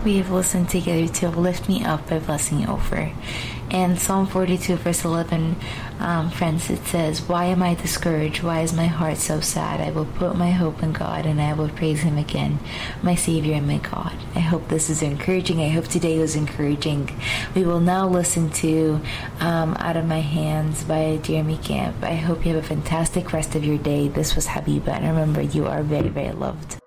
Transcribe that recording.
We have listened together to Lift Me Up by Blessing Over. And Psalm 42 verse 11, friends, it says, "Why am I discouraged? Why is my heart so sad? I will put my hope in God and I will praise Him again, my Savior and my God." I hope this is encouraging. I hope today was encouraging. We will now listen to Out of My Hands by Jeremy Camp. I hope you have a fantastic rest of your day. This was Habiba, and remember, you are very, very loved.